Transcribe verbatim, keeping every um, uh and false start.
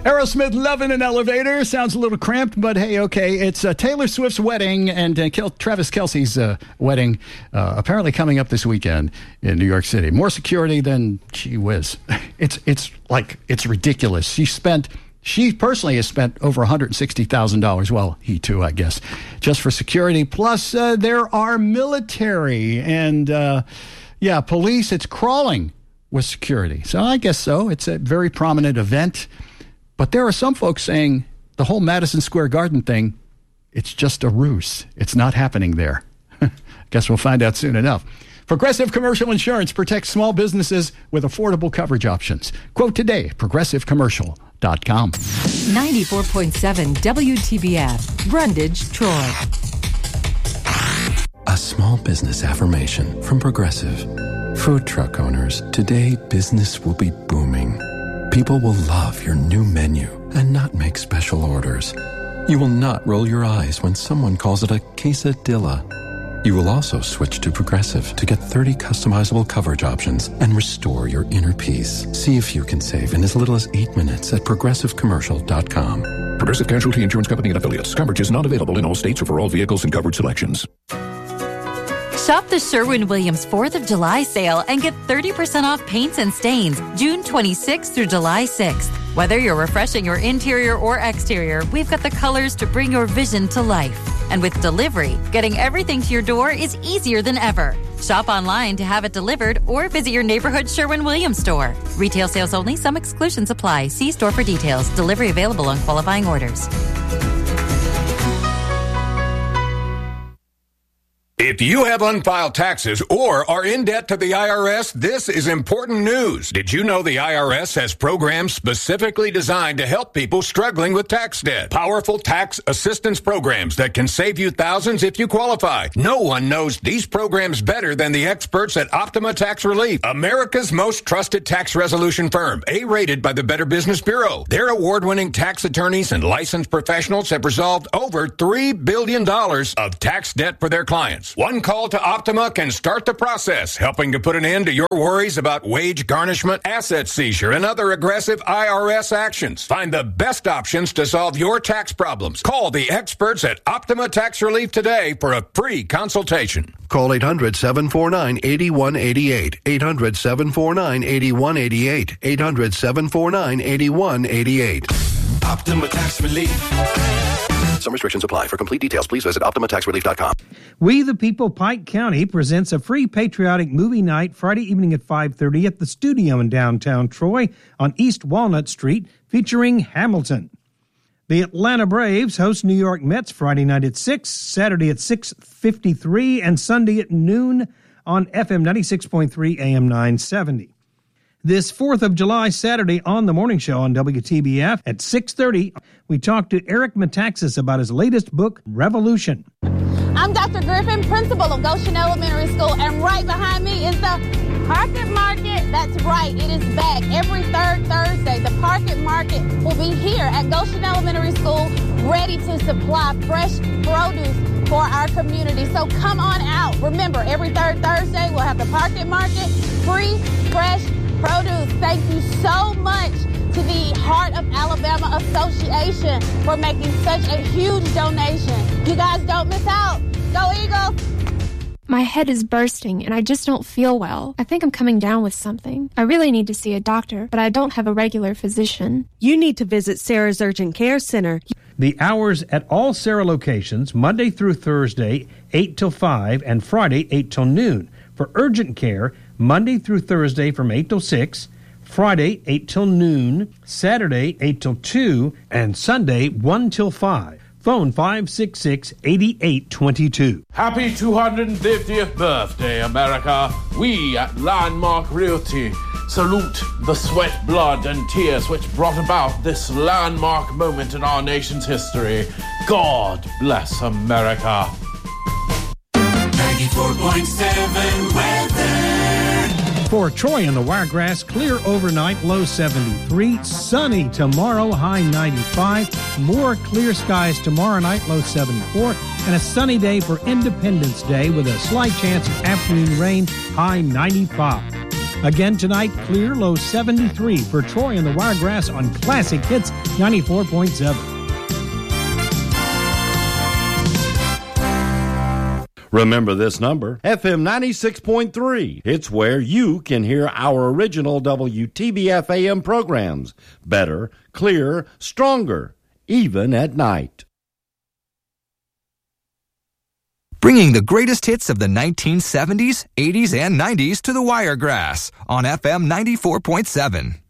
Aerosmith, Love in an Elevator. Sounds a little cramped, but hey, okay. It's uh, Taylor Swift's wedding and uh, Kel- Travis Kelce's uh, wedding uh, apparently coming up this weekend in New York City. More security than, gee whiz. It's, it's like, it's ridiculous. She spent, she personally has spent over one hundred sixty thousand dollars. Well, he too, I guess, just for security. Plus, uh, there are military and, uh, yeah, police. It's crawling with security. So I guess so. It's a very prominent event. But there are some folks saying the whole Madison Square Garden thing, it's just a ruse. It's not happening there. Guess we'll find out soon enough. Progressive Commercial Insurance protects small businesses with affordable coverage options. Quote today, progressive commercial dot com. ninety-four point seven W T B F, Brundage, Troy. A small business affirmation from Progressive. Food truck owners, today business will be booming. People will love your new menu and not make special orders. You will not roll your eyes when someone calls it a quesadilla. You will also switch to Progressive to get thirty customizable coverage options and restore your inner peace. See if you can save in as little as eight minutes at progressive commercial dot com. Progressive Casualty Insurance Company and Affiliates. Coverage is not available in all states or for all vehicles and coverage selections. Shop the Sherwin-Williams fourth of July sale and get thirty percent off paints and stains June twenty-sixth through July sixth. Whether you're refreshing your interior or exterior, we've got the colors to bring your vision to life. And with delivery, getting everything to your door is easier than ever. Shop online to have it delivered or visit your neighborhood Sherwin-Williams store. Retail sales only. Some exclusions apply. See store for details. Delivery available on qualifying orders. If you have unfiled taxes or are in debt to the I R S, this is important news. Did you know the I R S has programs specifically designed to help people struggling with tax debt? Powerful tax assistance programs that can save you thousands if you qualify. No one knows these programs better than the experts at Optima Tax Relief, America's most trusted tax resolution firm, A-rated by the Better Business Bureau. Their award-winning tax attorneys and licensed professionals have resolved over three billion dollars of tax debt for their clients. One call to Optima can start the process, helping to put an end to your worries about wage garnishment, asset seizure, and other aggressive I R S actions. Find the best options to solve your tax problems. Call the experts at Optima Tax Relief today for a free consultation. Call eight hundred, seven four nine, eight one eight eight. eight hundred, seven four nine, eight one eight eight. eight hundred, seven four nine, eight one eight eight. Optima Tax Relief. Some restrictions apply. For complete details, please visit optima tax relief dot com. We the People Pike County presents a free patriotic movie night Friday evening at five thirty at the Studio in downtown Troy on East Walnut Street, featuring Hamilton. The Atlanta Braves host New York Mets Friday night at six, Saturday at six fifty-three, and Sunday at noon on F M ninety-six point three A M nine seventy. This fourth of July Saturday on The Morning Show on W T B F at six thirty, we talk to Eric Metaxas about his latest book, Revolution. I'm Doctor Griffin, principal of Goshen Elementary School, and right behind me is the Parket Market. That's right, it is back every third Thursday. The Parket Market will be here at Goshen Elementary School, ready to supply fresh produce for our community. So come on out. Remember, every third Thursday we'll have the Parket Market, free, fresh produce. Thank you so much to the Heart of Alabama Association for making such a huge donation. You guys don't miss out. Go Eagles! My head is bursting and I just don't feel well. I think I'm coming down with something. I really need to see a doctor, but I don't have a regular physician. You need to visit Sarah's Urgent Care Center. The hours at all Sarah locations, Monday through Thursday, eight till five, and Friday, eight till noon. For urgent care, Monday through Thursday from eight till six, Friday, eight till noon, Saturday, eight till two, and Sunday, one till five. Phone five six six, eight eight two two. Happy two hundred fiftieth birthday, America. We at Landmark Realty salute the sweat, blood, and tears which brought about this landmark moment in our nation's history. God bless America. ninety-four point seven weather. For Troy and the Wiregrass, clear overnight, low seventy-three. Sunny tomorrow, high ninety-five. More clear skies tomorrow night, low seventy-four. And a sunny day for Independence Day with a slight chance of afternoon rain, high ninety-five. Again tonight, clear, low seventy-three for Troy and the Wiregrass on Classic Hits ninety-four point seven. Remember this number, F M ninety-six point three. It's where you can hear our original W T B F A M programs. Better, clearer, stronger, even at night. Bringing the greatest hits of the nineteen seventies, eighties, and nineties to the Wiregrass on F M ninety-four point seven.